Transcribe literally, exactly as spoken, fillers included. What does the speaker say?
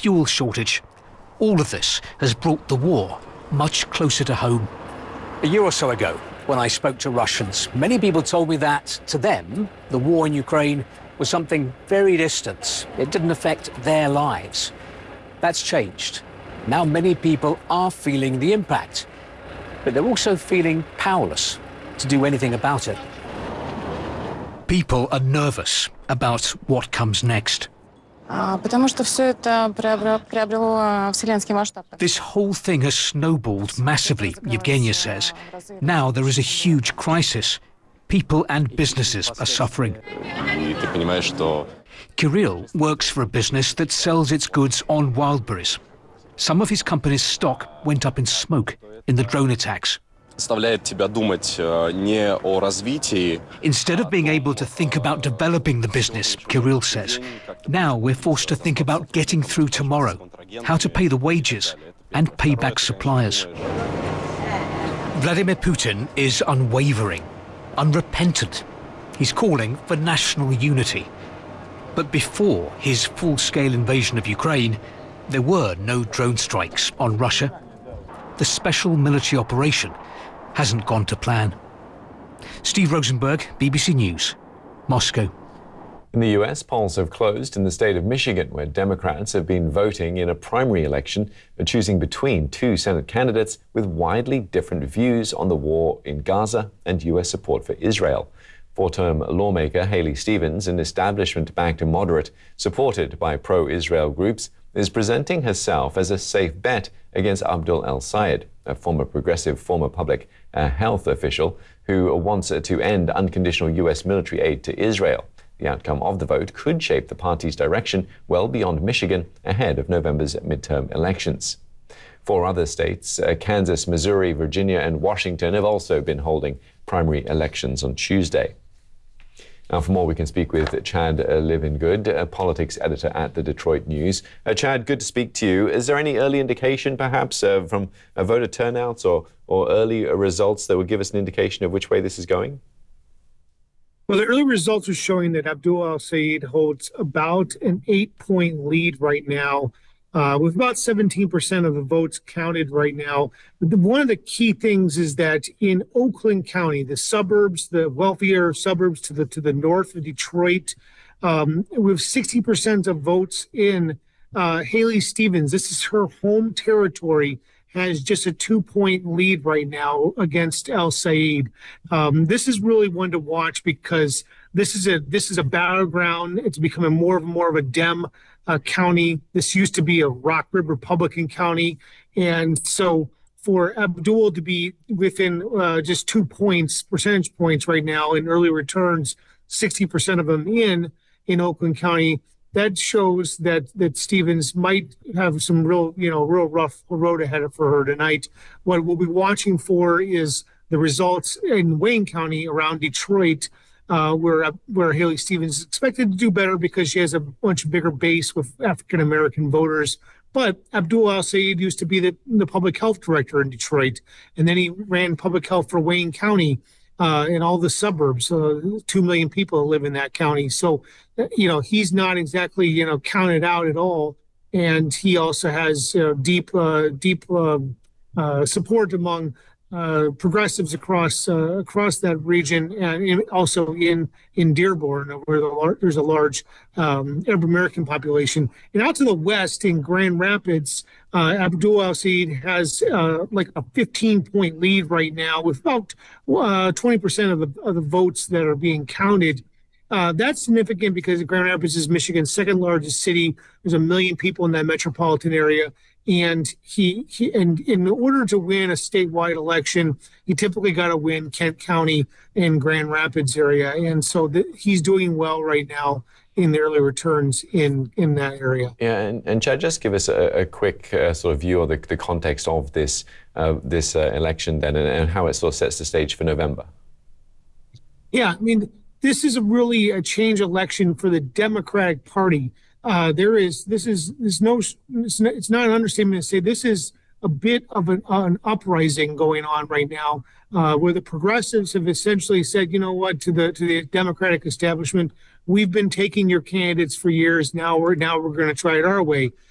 fuel shortage. All of this has brought the war much closer to home. A year or so ago, when I spoke to Russians, many people told me that, to them, the war in Ukraine was something very distant. It didn't affect their lives. That's changed. Now many people are feeling the impact, but they're also feeling powerless to do anything about it. People are nervous about what comes next. This whole thing has snowballed massively, Yevgenia says. Now there is a huge crisis. People and businesses are suffering. Kirill works for a business that sells its goods on Wildberries. Some of his company's stock went up in smoke in the drone attacks. Instead of being able to think about developing the business, Kirill says, now we're forced to think about getting through tomorrow, how to pay the wages and pay back suppliers. Vladimir Putin is unwavering, unrepentant. He's calling for national unity. But before his full-scale invasion of Ukraine, there were no drone strikes on Russia. The special military operation hasn't gone to plan. Steve Rosenberg, B B C News, Moscow. In the U S, polls have closed in the state of Michigan, where Democrats have been voting in a primary election, choosing between two Senate candidates with widely different views on the war in Gaza and U S support for Israel. Four-term lawmaker Haley Stevens, an establishment-backed moderate supported by pro-Israel groups, is presenting herself as a safe bet against Abdul El-Sayed, a former progressive, former public uh, health official who wants to end unconditional U S military aid to Israel. The outcome of the vote could shape the party's direction well beyond Michigan ahead of November's midterm elections. Four other states, uh, Kansas, Missouri, Virginia, and Washington, have also been holding primary elections on Tuesday. Now, for more, we can speak with Chad uh, Livingood, a politics editor at the Detroit News. Uh, Chad, good to speak to you. Is there any early indication, perhaps, uh, from uh, voter turnouts or, or early uh, results that would give us an indication of which way this is going? Well, the early results are showing that Abdul El-Sayed holds about an eight-point lead right now, uh, with about seventeen percent of the votes counted right now. But the, one of the key things is that in Oakland County, the suburbs, the wealthier suburbs to the to the north of Detroit, um, with sixty percent of votes in, uh, Haley Stevens, this is her home territory, has just a two-point lead right now against El-Sayed. Um, this is really one to watch because this is a this is a battleground. It's becoming more and more of a Dem uh, county. This used to be a Rock River Republican county, and so for Abdul to be within uh, just two points, percentage points right now in early returns, sixty percent of them in in Oakland County, that shows that that Stevens might have some real, you know, real rough road ahead of for her tonight. What we'll be watching for is the results in Wayne County around Detroit, uh, where where Haley Stevens is expected to do better because she has a much bigger base with African American voters. But Abdul El-Sayed used to be the, the public health director in Detroit, and then he ran public health for Wayne County. Uh, in all the suburbs, uh, two million people live in that county. So, you know, he's not exactly, you know, counted out at all. And he also has uh, deep, uh, deep uh, uh, support among uh, progressives across uh, across that region, and in, also in in Dearborn, where the lar- there's a large um, Arab American population. And out to the west in Grand Rapids, uh, Abdul El-Sayed has uh, like a fifteen point lead right now, with about uh, twenty percent of the of the votes that are being counted. Uh, that's significant because Grand Rapids is Michigan's second largest city. There's a million people in that metropolitan area. And he, he and in order to win a statewide election, he typically got to win Kent County and Grand Rapids area. And so the, he's doing well right now in the early returns in, in that area. Yeah, and, and Chad, just give us a, a quick uh, sort of view of the, the context of this uh, this uh, election then, and, and how it sort of sets the stage for November. Yeah, I mean, this is a really a change election for the Democratic Party. Uh, there is, this is, there's no, it's not an understatement to say this is a bit of an, uh, an uprising going on right now, uh, where the progressives have essentially said, you know what, to the to the Democratic establishment, we've been taking your candidates for years. Now we're now we're going to try it our way.